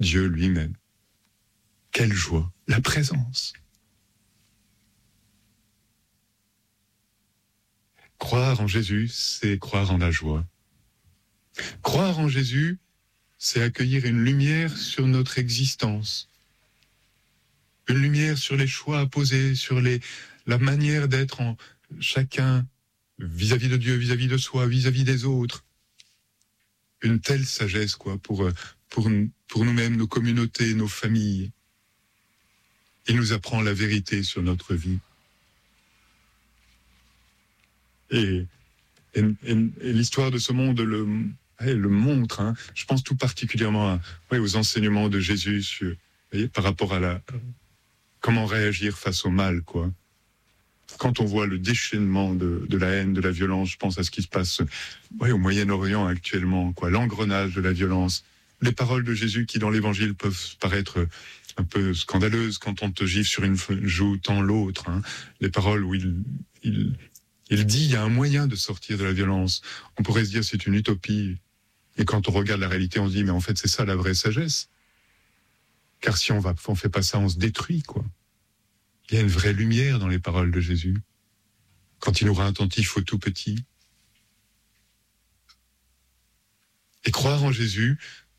Dieu lui-même. Quelle joie, la présence. Croire en Jésus, c'est croire en la joie. Croire en Jésus, c'est accueillir une lumière sur notre existence. Une lumière sur les choix à poser, sur la manière d'être en chacun vis-à-vis de Dieu, vis-à-vis de soi, vis-à-vis des autres. Une telle sagesse, pour nous-mêmes, nos communautés, nos familles. Il nous apprend la vérité sur notre vie. Et l'histoire de ce monde le montre. Je pense tout particulièrement aux enseignements de Jésus par rapport à comment réagir face au mal, Quand on voit le déchaînement de la haine, de la violence, je pense à ce qui se passe au Moyen-Orient actuellement, l'engrenage de la violence. Les paroles de Jésus qui, dans l'Évangile, peuvent paraître un peu scandaleuses quand on te gifle sur une joue, tend l'autre. Les paroles où il dit il y a un moyen de sortir de la violence. On pourrait se dire c'est une utopie. Et quand on regarde la réalité, on se dit mais en fait c'est ça la vraie sagesse. Car si on fait pas ça, on se détruit, Il y a une vraie lumière dans les paroles de Jésus. Quand il nous rend attentifs au tout petit. Et croire en Jésus,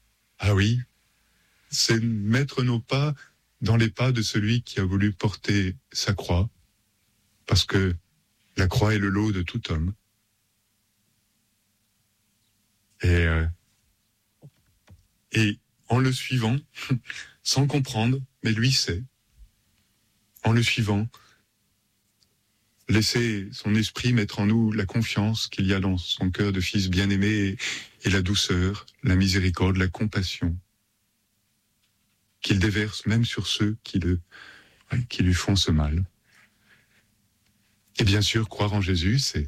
c'est mettre nos pas dans les pas de celui qui a voulu porter sa croix. Parce que la croix est le lot de tout homme. Et en le suivant, sans comprendre, mais lui sait, en le suivant, laisser son esprit mettre en nous la confiance qu'il y a dans son cœur de fils bien-aimé et la douceur, la miséricorde, la compassion qu'il déverse même sur ceux qui lui font ce mal. Et bien sûr, croire en Jésus, c'est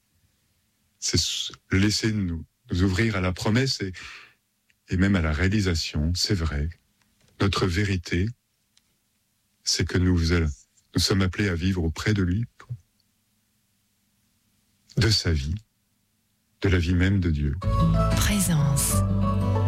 le laisser nous ouvrir à la promesse et même à la réalisation, c'est vrai. Notre vérité, c'est que nous sommes appelés à vivre auprès de lui, de sa vie, de la vie même de Dieu. Présence.